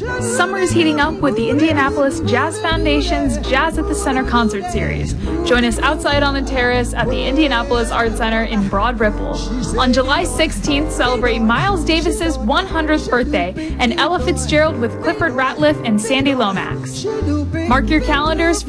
Summer is heating up with the Indianapolis Jazz Foundation's Jazz at the Center concert series. Join us outside on the terrace at the Indianapolis Art Center in Broad Ripple. On July 16th, celebrate Miles Davis's 100th birthday and Ella Fitzgerald with Clifford Ratliff and Sandy Lomax. Mark your calendars